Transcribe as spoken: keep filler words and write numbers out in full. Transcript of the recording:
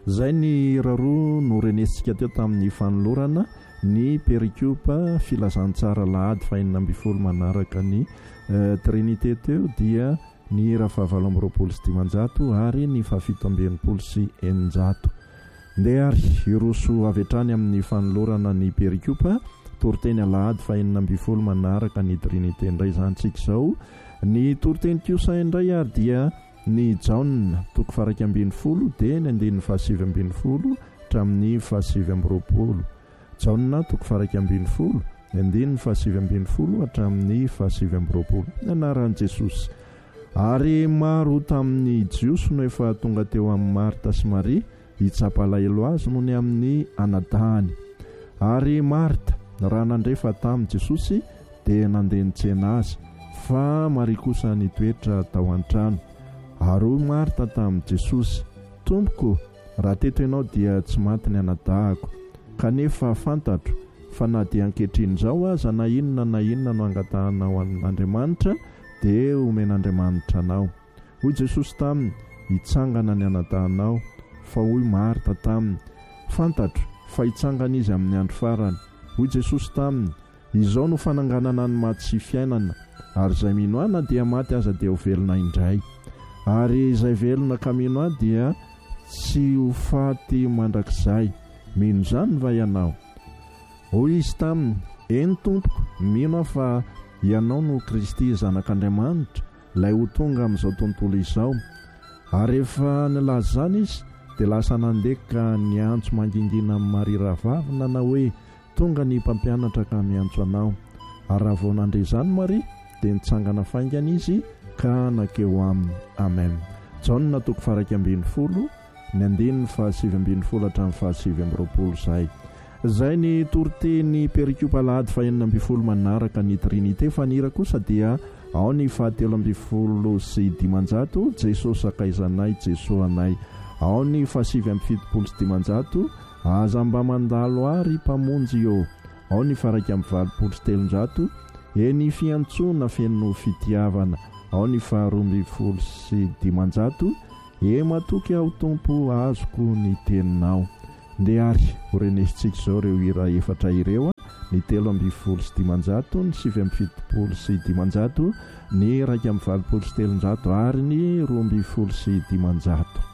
Zay ny raroa no renesintsika teo tamin'ny fanolorana ny pericoupe filazantsara lahady fahinina amby folo manaraka ny trinité teo dia ny rafavalo amby roapolo sy dimanjato ary ny fafito amby enimpolo sy eninjato. Ndeha ary iroso avy hatrany amin'ny fanolorana ny pericoupe toriteny alahady fahinina amby folo manaraka ny trinité indray zany tsika izao. Ny toriteny kosa indray ary dia ny jauna toko faraky ambin'ny folo dia ny andinin'ny fahasivy ambin'ny folo hatramin'ny fahasivy amby roapolo. Jauna toko faraky ambin'ny folo ny andinin'ny fahasivy ambin'ny folo hatramin'ny fahasivy amby roapolo. Anaran'i Jesosy. Ary maro tamin'ny jiosy no efa tonga teo amin'ny Marta sy Maria hitsapa alahelo azy noho ny amin'ny anadahany. Ary Marta raha nandrefa tamin'i Jesosy dia nandeha nitsena azy, fa Maria kosa nitoetra tao an-trano. Ary hoy Marta tamin'i Jesosy, Tompoko, raha teto ianao dia tsy maty ny anadahako, kanefa fantatro fa na dia ankehitriny izao aza na inona na inona no angatahanao an'Andriamanitra dia omen'Andriamanitra anao. Hoy Jesosy taminy, hitsangana ny anadahanao. Fa hoy Marta taminy, fantatro fa hitsangana izy amin'ny andro farany. Hoy Jesosy taminy, izao no fananganana ny maty sy fiainana, ary izay mino ahy na dia maty aza dia ho velona indray, ary izay velona ka mino ahy dia tsy ho faty mandrakizay. Mino izany va ianao? Hoy izy taminy, eny Tompoko, mino aho fa ianao no Kristy zanak'Andriamanitra, ilay ho tonga amin'izao tontolo izao. Ary rehefa nilaza zany izy dia lasa nandeka niantso mangingina amin'ny Maria rahavavina na hoe tonga ny mpampianatra ka miantso anao. Ary raha vao nandre izany Maria dia nitsangana faingana izy ka nakeo aminy. Amen. Jauna toko faraky ambin'ny folo ny andinin'ny fahasivy ambin'ny folo hatramin'ny fahasivy amby roapolo zay. Zay ny toriteny pericoupe alahady fahenina amby folo manaraka ny trinité. Fa ny hira kosa dia ao ny fahatelo amby folo sy dimanjato, Jesosy akaizanay, Jesosy anay. Ao ny fahasivy amby fitopolo sy dimanjato, aza mba mandalo ary mpamonjy eo. Ao ny faraky amby valopolo sy telonjato, eny fiantsona feno fitiavana. Ao ny faharoa amby folo sy dimanjato, e matoky aho Tompo azoko ny teninao. Ndeha ary ho renesintsika izao ireo hira efatra ireo, ny telo amby folo sy dimanjato, ny sivy amby fitopolo sy dimanjato, ny raika amby valopolo sy telonjato ary ny roa amby folo sy dimanjato.